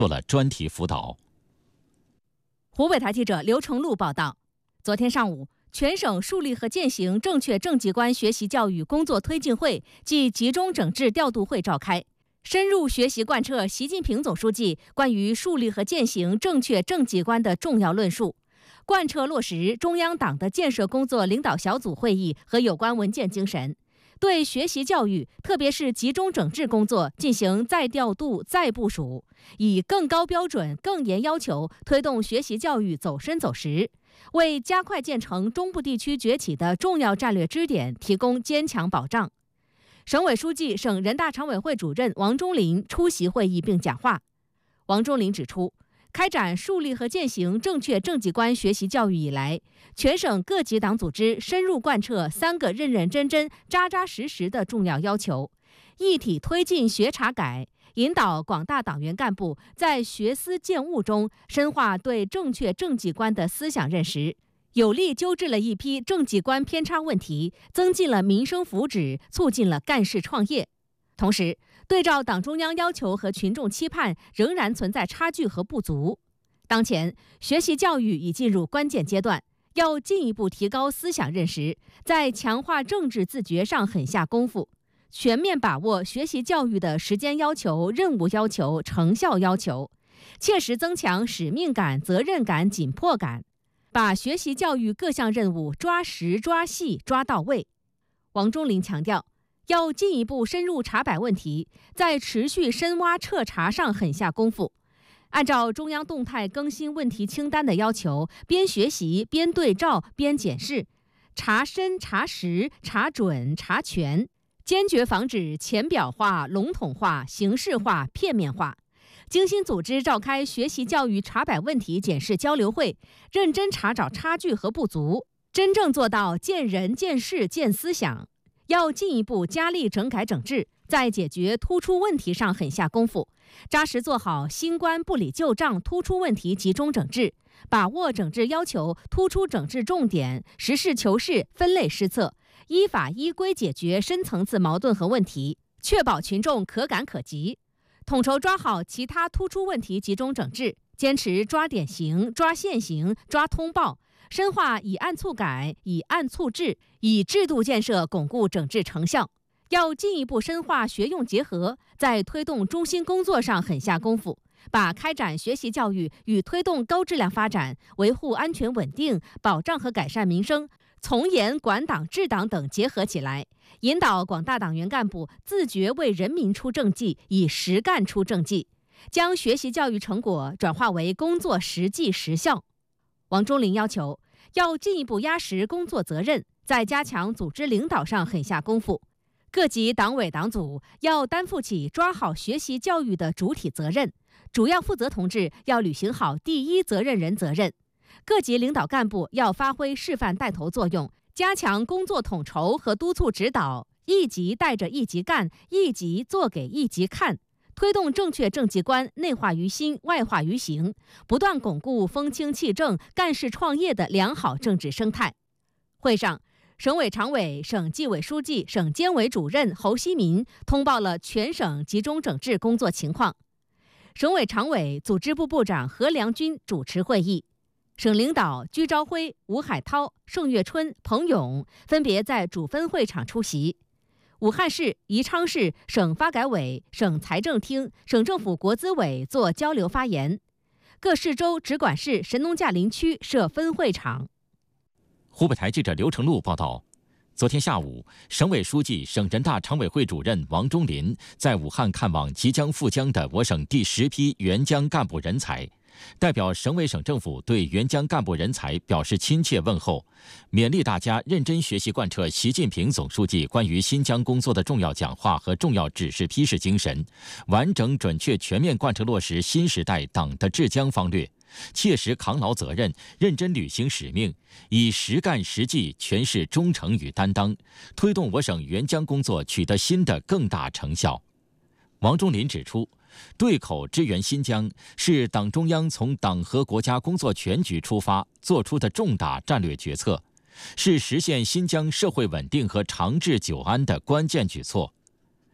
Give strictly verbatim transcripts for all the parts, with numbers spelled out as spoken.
做了专题辅导。 湖北台记者刘成禄报道，昨天上午，全省树立和践行正确正绩观学习教育工作推进会暨集中整治调度会召开，深入学习贯彻习近平总书记关于树立和践行正确正绩观的重要论述，贯彻落实中央党的建设工作领导小组会议和有关文件精神，对学习教育，特别是集中整治工作进行再调度、再部署，以更高标准、更严要求推动学习教育走深走实，为加快建成中部地区崛起的重要战略支点提供坚强保障。省委书记、省人大常委会主任王忠林出席会议并讲话。王忠林指出，开展树立和践行正确正绩观学习教育以来，全省各级党组织深入贯彻三个认认真真、扎扎实实的重要要求，一体推进学查改，引导广大党员干部在学思践悟中深化对正确正绩观的思想认识，有力纠治了一批正绩观偏差问题，增进了民生福祉，促进了干事创业。同时，对照党中央要求和群众期盼，仍然存在差距和不足。当前，学习教育已进入关键阶段，要进一步提高思想认识，在强化政治自觉上狠下功夫，全面把握学习教育的时间要求、任务要求、成效要求，切实增强使命感、责任感、紧迫感，把学习教育各项任务抓实、抓细、抓到位。王忠林强调，要进一步深入查摆问题，在持续深挖彻查上狠下功夫，按照中央动态更新问题清单的要求，边学习边对照边检视，查深查实查准查全，坚决防止浅表化、笼统化、形式化、片面化，精心组织召开学习教育查摆问题检视交流会，认真查找差距和不足，真正做到见人见事见思想。要进一步加力整改整治，在解决突出问题上狠下功夫，扎实做好新观不理旧账突出问题集中整治，把握整治要求、突出整治重点，实事求是、分类施策，依法依规解决深层次矛盾和问题，确保群众可感可及。统筹抓好其他突出问题集中整治，坚持抓典型、抓现行、抓通报，深化以案促改、以案促治，以制度建设巩固整治成效。要进一步深化学用结合，在推动中心工作上狠下功夫，把开展学习教育与推动高质量发展、维护安全稳定、保障和改善民生、从严管党治党等结合起来，引导广大党员干部自觉为人民出政绩，以实干出政绩，将学习教育成果转化为工作实际实效。王忠林要求，要进一步压实工作责任，在加强组织领导上狠下功夫。各级党委党组要担负起抓好学习教育的主体责任，主要负责同志要履行好第一责任人责任。各级领导干部要发挥示范带头作用，加强工作统筹和督促指导，一级带着一级干，一级做给一级看，推动正确正绩观内化于心、外化于行，不断巩固风清气正、干事创业的良好政治生态。会上，省委常委、省纪委书记、省监委主任侯希民通报了全省集中整治工作情况。省委常委、组织部部长何良军主持会议，省领导居朝晖、吴海涛、盛月春、彭勇分别在主分会场出席。武汉市、宜昌市省发改委、省财政厅、省政府国资委做交流发言，各市州直管市神农架林区设分会场。 湖北台记者刘成禄报道，昨天下午，省委书记、省人大常委会主任王忠林在武汉看望即将赴疆的我省第十批援疆干部人才，代表省委省政府对援疆干部人才表示亲切问候，勉励大家认真学习贯彻习近平总书记关于新疆工作的重要讲话和重要指示批示精神，完整准确全面贯彻落实新时代党的治疆方略，切实扛牢责任，认真履行使命，以实干实际诠释忠诚与担当，推动我省援疆工作取得新的更大成效。王忠林指出，对口支援新疆是党中央从党和国家工作全局出发做出的重大战略决策，是实现新疆社会稳定和长治久安的关键举措。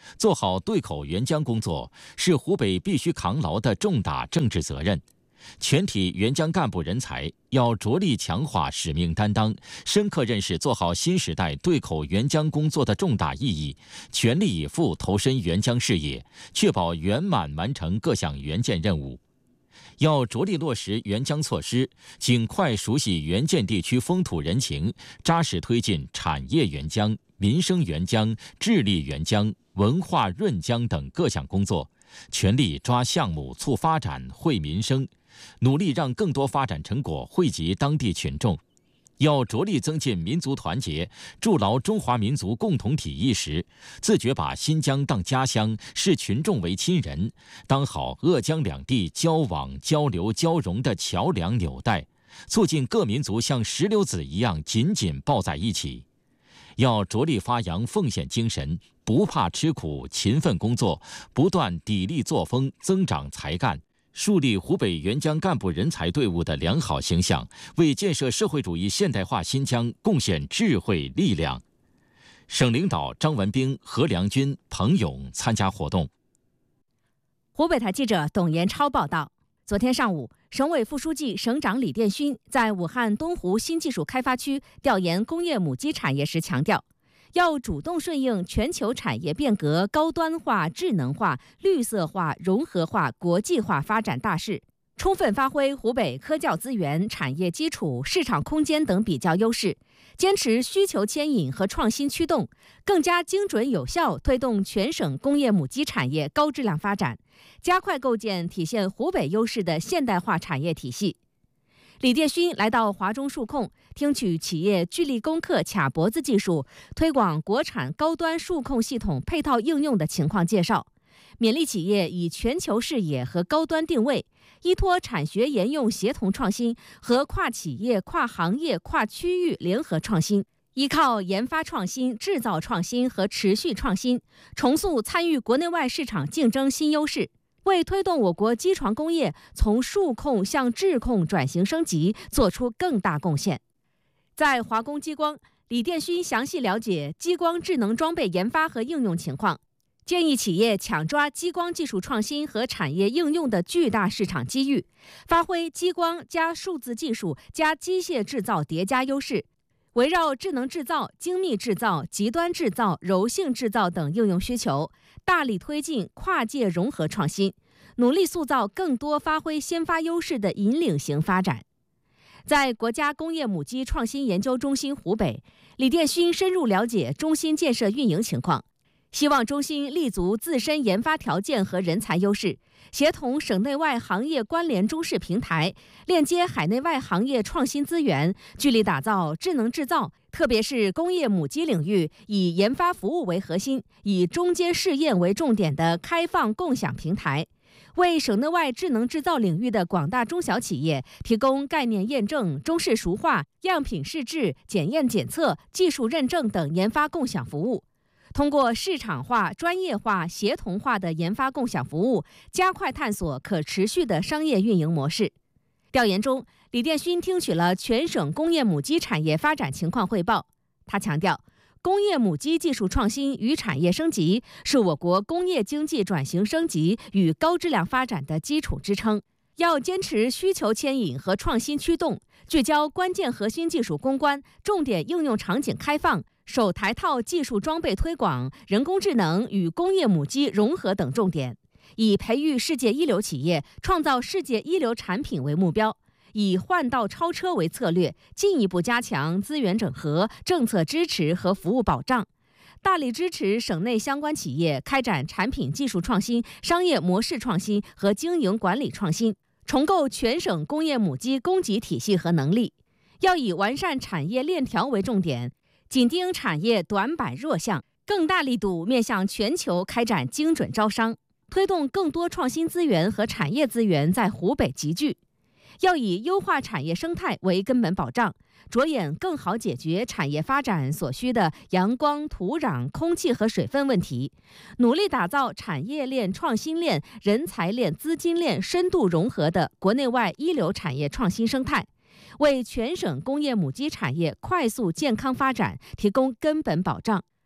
做好对口援疆工作是湖北必须扛牢的重大政治责任。全体援疆干部人才要着力强化使命担当，深刻认识做好新时代对口援疆工作的重大意义，全力以赴投身援疆事业，确保圆满完成各项援建任务。要着力落实援疆措施，尽快熟悉援建地区风土人情，扎实推进产业援疆、民生援疆、智力援疆、文化润疆等各项工作，全力抓项目促发展、惠民生，努力让更多发展成果惠及当地群众。要着力增进民族团结，筑牢中华民族共同体意识，自觉把新疆当家乡，视群众为亲人，当好鄂江两地交往、交流、交融的桥梁纽带，促进各民族像石榴籽一样紧紧抱在一起。要着力发扬奉献精神，不怕吃苦，勤奋工作，不断砥砺作风，增长才干，树立湖北援疆干部人才队伍的良好形象，为建设社会主义现代化新疆贡献智慧力量。省领导张文兵、何良军、彭勇参加活动。 湖北台记者董延超报道。昨天上午，省委副书记、省长李殿勋在武汉东湖新技术开发区调研工业母机产业时强调，要主动顺应全球产业变革、高端化、智能化、绿色化、融合化、国际化发展大势，充分发挥湖北科教资源、产业基础、市场空间等比较优势，坚持需求牵引和创新驱动，更加精准有效推动全省工业母机产业高质量发展，加快构建体现湖北优势的现代化产业体系。李殿勋来到华中数控，听取企业聚力攻克卡脖子技术推广国产高端数控系统配套应用的情况介绍，勉励企业以全球视野和高端定位，依托产学研用协同创新和跨企业、跨行业、跨区域联合创新，依靠研发创新、制造创新和持续创新，重塑参与国内外市场竞争新优势，为推动我国机床工业从数控向智控转型升级做出更大贡献。在华工激光，李殿勋详细了解激光智能装备研发和应用情况，建议企业抢抓激光技术创新和产业应用的巨大市场机遇，发挥激光加数字技术加机械制造叠加优势，围绕智能制造、精密制造、极端制造、柔性制造等应用需求，大力推进跨界融合创新，努力塑造更多发挥先发优势的引领型发展。在国家工业母机创新研究中心湖北，李殿勋深入了解中心建设运营情况，希望中心立足自身研发条件和人才优势，协同省内外行业关联中式平台，链接海内外行业创新资源，聚力打造智能制造，特别是工业母机领域以研发服务为核心，以中间试验为重点的开放共享平台，为省内外智能制造领域的广大中小企业提供概念验证、中式熟化、样品试制、检验检测、技术认证等研发共享服务。通过市场化、专业化、协同化的研发共享服务，加快探索可持续的商业运营模式。调研中，李殿勋听取了全省工业母机产业发展情况汇报。他强调，工业母机技术创新与产业升级是我国工业经济转型升级与高质量发展的基础支撑，要坚持需求牵引和创新驱动，聚焦关键核心技术攻关、重点应用场景开放、首台套技术装备推广、人工智能与工业母机融合等重点，以培育世界一流企业、创造世界一流产品为目标，以换道超车为策略，进一步加强资源整合、政策支持和服务保障，大力支持省内相关企业开展产品技术创新、商业模式创新和经营管理创新，重构全省工业母机供给体系和能力。要以完善产业链条为重点，紧盯产业短板弱项，更大力度面向全球开展精准招商，推动更多创新资源和产业资源在湖北集聚。要以优化产业生态为根本保障，着眼更好解决产业发展所需的阳光、土壤、空气和水分问题，努力打造产业链、创新链、人才链、资金链深度融合的国内外一流产业创新生态，为全省工业母机产业快速健康发展提供根本保障。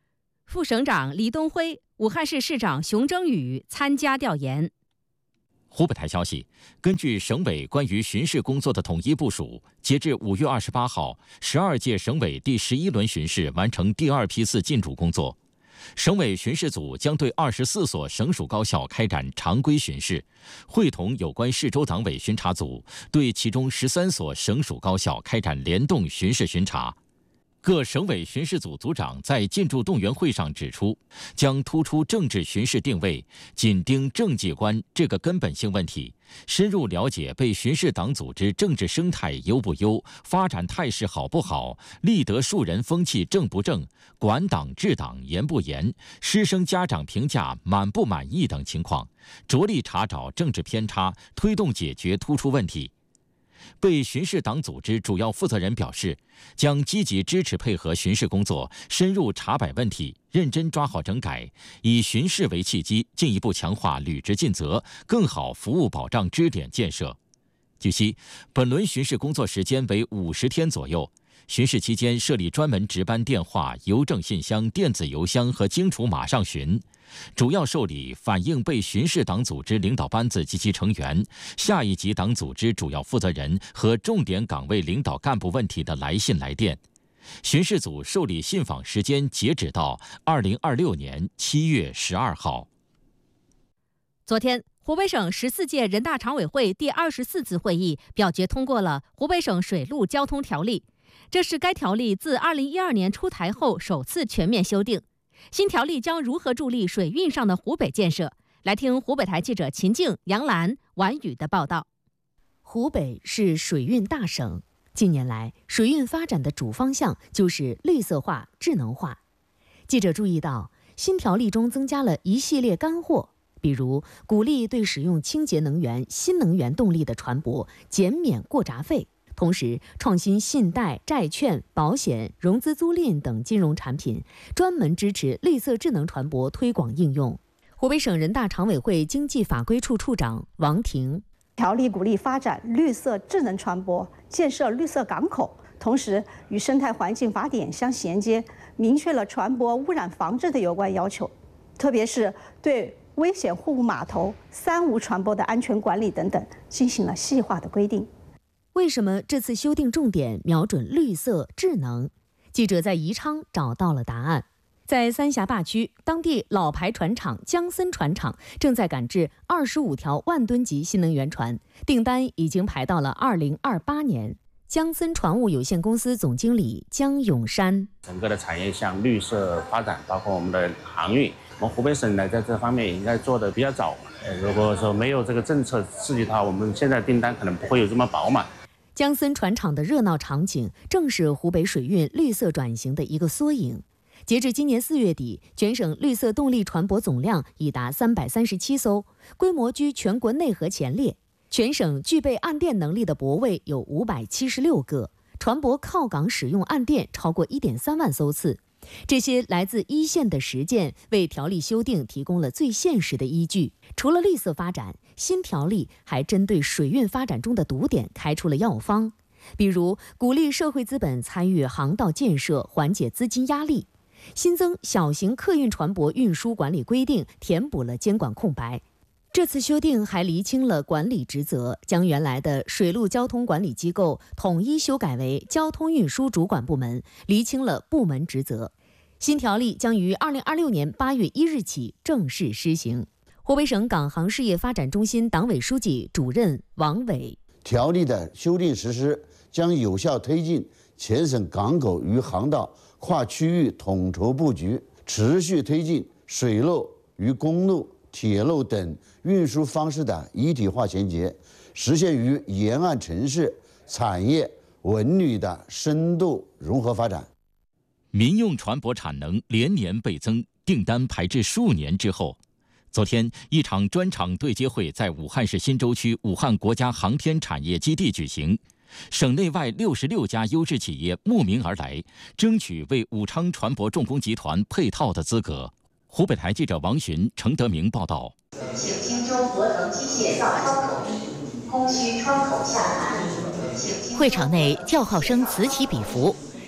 副省长李东辉、武汉市市长熊征宇参加调研。 湖北台消息，根据省委关于巡视工作的统一部署，截至五月二十八号，十二届省委第十一轮巡视完成第二批次进驻工作。省委巡视组将对二十四所省属高校开展常规巡视，会同有关市州党委巡查组对其中十三所省属高校开展联动巡视巡查。各省委巡视组组长在进驻动员会上指出，将突出政治巡视定位，紧盯政绩观这个根本性问题，深入了解被巡视党组织政治生态优不优、发展态势好不好、立德树人风气正不正、管党治党严不严、师生家长评价满不满意等情况，着力查找政治偏差，推动解决突出问题。被巡视党组织主要负责人表示，将积极支持配合巡视工作，深入查摆问题，认真抓好整改，以巡视为契机，进一步强化履职尽责，更好服务保障支点建设。据悉，本轮巡视工作时间为五十天左右。巡视期间设立专门值班电话、邮政信箱、电子邮箱和荆楚马上巡，主要受理反映被巡视党组织领导班子及其成员、下一级党组织主要负责人和重点岗位领导干部问题的来信来电。巡视组受理信访时间截止到二零二六年七月十二号。 昨天，湖北省十四届人大常委会第二十四次会议表决通过了湖北省水路交通条例。这是该条例自二零一二年出台后首次全面修订。新条例将如何助力水运上的湖北建设？来听湖北台记者秦静、杨澜、婉宇的报道。 湖北是水运大省，近年来水运发展的主方向就是绿色化、智能化。记者注意到，新条例中增加了一系列干货，比如鼓励对使用清洁能源、新能源动力的船舶减免过闸费。同时，创新信贷、债券、保险、融资租赁等金融产品，专门支持绿色智能船舶推广应用。湖北省人大常委会经济法规处处长王婷： 条例鼓励发展绿色智能船舶，建设绿色港口，同时与生态环境法典相衔接，明确了船舶污染防治的有关要求，特别是对危险货物码头、三无船舶的安全管理等等进行了细化的规定。 为什么这次修订重点瞄准绿色智能？记者在宜昌找到了答案。在三峡坝区，当地老牌船厂江森船厂正在赶制二十五条万吨级新能源船，订单已经排到了二零二八年。江森船务有限公司总经理江永山： 整个的产业向绿色发展，包括我们的航运，我们湖北省呢在这方面应该做的比较早。如果说没有这个政策刺激的话，我们现在订单可能不会有这么饱满。 江森船厂的热闹场景，正是湖北水运绿色转型的一个缩影。截至今年四月底，全省绿色动力船舶总量已达三百三十七艘，规模居全国内河前列。全省具备岸电能力的泊位有五百七十六个，船舶靠港使用岸电超过一点三万艘次。这些来自一线的实践，为条例修订提供了最现实的依据。除了绿色发展，新条例还针对水运发展中的堵点开出了药方，比如鼓励社会资本参与航道建设，缓解资金压力；新增小型客运船舶运输管理规定，填补了监管空白。这次修订还厘清了管理职责，将原来的水陆交通管理机构统一修改为交通运输主管部门，厘清了部门职责。新条例将于二零二六年八月一日起正式施行。湖北省港航事业发展中心党委书记、主任王伟： 条例的修订实施将有效推进全省港口与航道跨区域统筹布局，持续推进水路与公路、铁路等运输方式的一体化衔接，实现与沿岸城市、产业、文旅的深度融合发展。 民用船舶产能连年倍增，订单排至数年之后。昨天，一场专场对接会在武汉市新洲区武汉国家航天产业基地举行，省内外六十六家优质企业慕名而来，争取为武昌船舶重工集团配套的资格。湖北台记者王寻、程德明报道。 请荆州合成机械造窗口一，空虚窗口下达。 会场内叫号声此起彼伏。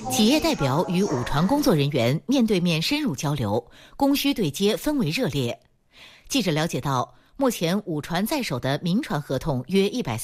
企业代表与五船工作人员面对面深入交流，供需对接氛围热烈。记者了解到，目前五船在手的民船合同约一百三。